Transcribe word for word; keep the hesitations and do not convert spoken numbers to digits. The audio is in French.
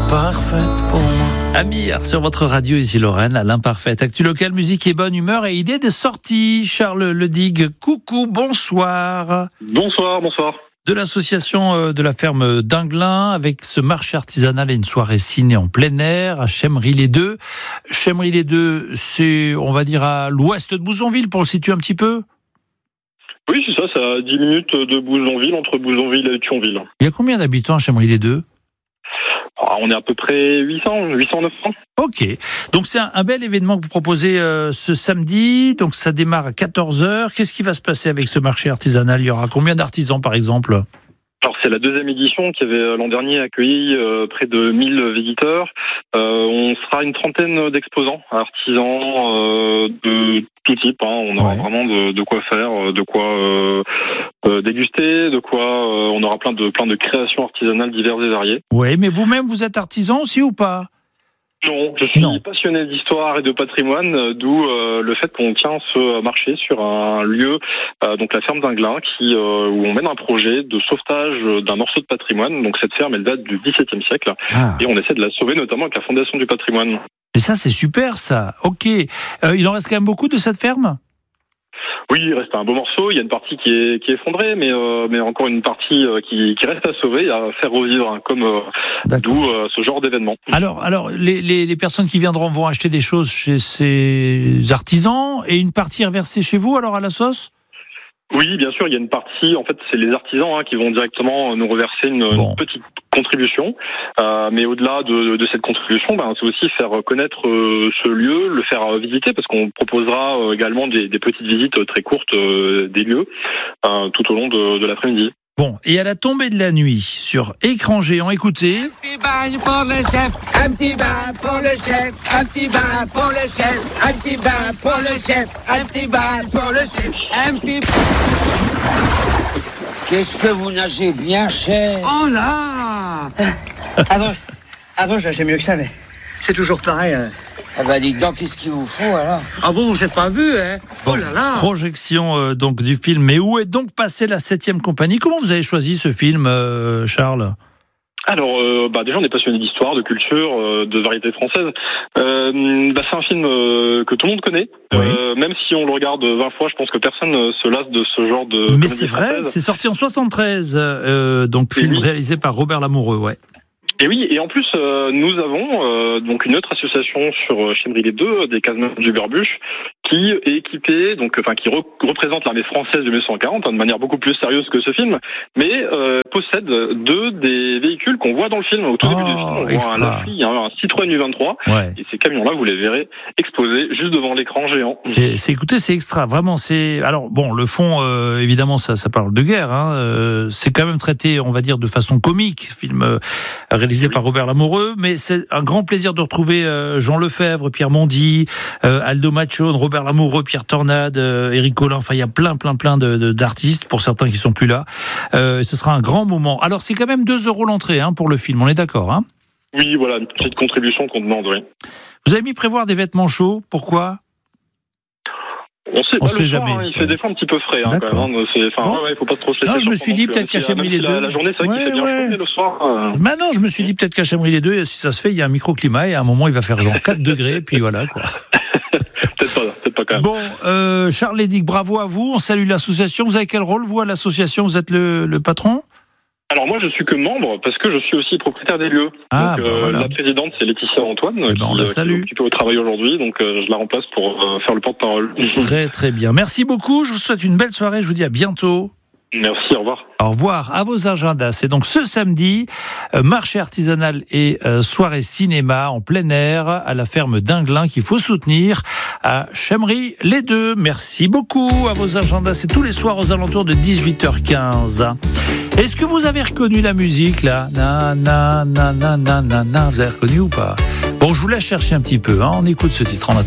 parfaite pour moi. Amir, sur votre radio ici Lorraine, à l'imparfaite. Actu local, musique et bonne humeur et idée de sortie. Charles Ledigue, coucou, bonsoir. Bonsoir, bonsoir. De l'association de la ferme d'Inglin, avec ce marché artisanal et une soirée ciné en plein air à Chemmery-les-Deux. Chemmery-les-Deux, c'est, on va dire, à l'ouest de Bouzonville, pour le situer un petit peu. Oui, c'est ça, c'est à dix minutes de Bouzonville, entre Bouzonville et Thionville. Il y a combien d'habitants à Chemmery-les-Deux ? Ah, on est à peu près huit cents, huit cents, neuf cents. Ok, donc c'est un, un bel événement que vous proposez euh, ce samedi, donc ça démarre à quatorze heures. Qu'est-ce qui va se passer avec ce marché artisanal ? Il y aura combien d'artisans par exemple ? Alors c'est la deuxième édition qui avait l'an dernier accueilli euh, près de mille visiteurs. Euh, on sera une trentaine d'exposants, artisans euh, de tout type. Hein. On aura ouais. vraiment de, de quoi faire, de quoi euh, euh, déguster, de quoi. Euh, on aura plein de plein de créations artisanales diverses et variées. Oui, mais vous-même vous êtes artisan aussi ou pas ? Non, je suis non. passionné d'histoire et de patrimoine, d'où euh, le fait qu'on tient ce marché sur un lieu, euh, donc la ferme d'Inglin, qui euh, où on mène un projet de sauvetage d'un morceau de patrimoine. Donc cette ferme, elle date du dix-septième siècle, ah. et on essaie de la sauver notamment avec la Fondation du patrimoine. Et ça, c'est super, ça. Ok. Euh, il en reste quand même beaucoup de cette ferme ? Oui, il reste un beau morceau. Il y a une partie qui est qui est effondrée, mais euh, mais encore une partie euh, qui qui reste à sauver, à faire revivre, hein, comme euh, d'où euh, ce genre d'événement. Alors alors les, les les personnes qui viendront vont acheter des choses chez ces artisans et une partie est reversée chez vous alors à la sauce ? Oui, bien sûr, il y a une partie, en fait, c'est les artisans hein, qui vont directement nous reverser une, bon. une petite contribution. Euh, mais au-delà de, de cette contribution, ben, c'est aussi faire connaître euh, ce lieu, le faire visiter, parce qu'on proposera euh, également des, des petites visites très courtes euh, des lieux euh, tout au long de, de l'après-midi. Bon, et à la tombée de la nuit, sur écran géant, écoutez... Un petit bain pour le chef, un petit bain pour le chef, un petit bain pour le chef, un petit bain pour le chef, un petit bain pour le chef, un petit... Qu'est-ce que vous nagez bien, chef ? Oh là Avant, avant j'nageais mieux que ça, mais c'est toujours pareil. Hein. Ah bah dites donc, qu'est-ce qu'il vous faut alors ? Ah vous, vous n'êtes pas vu, hein ? Bon, oh là là projection euh, donc du film. Mais où est donc passée la septième compagnie ? Comment vous avez choisi ce film, euh, Charles ? Alors, euh, bah déjà, on est passionné d'histoire, de culture, euh, de variété française. Euh, bah, c'est un film euh, que tout le monde connaît. Oui. Euh, même si on le regarde vingt fois, je pense que personne ne se lasse de ce genre de. Mais c'est vrai, française. C'est sorti en soixante-treize, euh, donc film oui. réalisé par Robert Lamoureux, ouais. Et oui, et en plus, euh, nous avons euh, donc une autre association sur Chemmery-les-Deux, des Casements du Berbuche, qui est équipée, donc enfin qui re- représente l'armée française du mille neuf cent quarante, hein, de manière beaucoup plus sérieuse que ce film, mais euh, possède deux des véhicules qu'on voit dans le film. Au tout oh, début du film, on extra. voit un Lafay, un, un Citroën U vingt-trois, ouais. et ces camions-là, vous les verrez exposés juste devant l'écran géant. Et c'est, écoutez, c'est extra, vraiment. C'est alors bon, le fond, euh, évidemment, ça, ça parle de guerre. Hein, euh, c'est quand même traité, on va dire, de façon comique, film euh, réalisé oui. par Robert Lamoureux, mais c'est un grand plaisir de retrouver euh, Jean Lefebvre, Pierre Mondy, euh, Aldo Machon, Robert Lamoureux, Pierre Tornade, euh, Éric Collin. Enfin, il y a plein, plein, plein de, de, d'artistes, pour certains qui sont plus là. Euh, ce sera un grand moment. Alors, c'est quand même deux euros l'entrée hein, pour le film, on est d'accord hein ? Oui, voilà, une petite contribution qu'on demande, oui. Vous avez mis prévoir des vêtements chauds, pourquoi ? On sait on pas sait le soir, jamais. Hein, il fait des fois un petit peu frais. Hein, quand même, hein, c'est, enfin, bon. ouais, ouais, faut pas trop se laisser. Non, je me suis dit peut-être qu'à Chemmery-les-Deux. La, la journée, c'est vrai ouais, qu'il fait bien ouais. chaud, mais le soir. Euh... Bah non, je me suis dit peut-être qu'à Chemmery-les-Deux, si ça se fait, il y a un microclimat et à un moment, il va faire genre quatre degrés, puis voilà quoi. peut-être pas, peut-être pas quand même. Bon, euh, Charles Ledigue, bravo à vous. On salue l'association. Vous avez quel rôle, vous, à l'association ? Vous êtes le, le patron ? Alors moi je suis que membre parce que je suis aussi propriétaire des lieux. Ah, donc bah euh, voilà. La présidente c'est Laetitia Antoine eh ben, qui, on la salue. qui est occupée au travail aujourd'hui, donc euh, je la remplace pour euh, faire le porte-parole. Très très bien. Merci beaucoup. Je vous souhaite une belle soirée. Je vous dis à bientôt. Merci, au revoir. Au revoir. À vos agendas. C'est donc ce samedi, euh, marché artisanal et euh, soirée cinéma en plein air à la ferme d'Inglin qu'il faut soutenir à Chemmery-les-Deux. Merci beaucoup. À vos agendas, c'est tous les soirs aux alentours de dix-huit heures quinze. Est-ce que vous avez reconnu la musique là ? Na na na na na na na. Vous avez reconnu ou pas ? Bon, je vous laisse chercher un petit peu. Hein. On écoute ce titre en attendant.